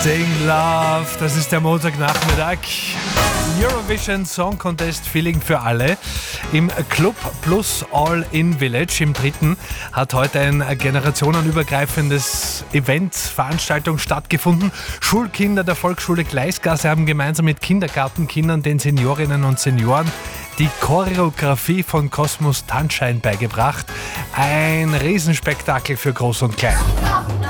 Sing Love, das ist der Montagnachmittag. Eurovision Song Contest Feeling für alle. Im Club Plus All-In Village im 3. hat heute ein generationenübergreifendes Veranstaltung stattgefunden. Schulkinder der Volksschule Gleisgasse haben gemeinsam mit Kindergartenkindern, den Seniorinnen und Senioren, die Choreografie von Cosmos Tanzschein beigebracht. Ein Riesenspektakel für Groß und Klein.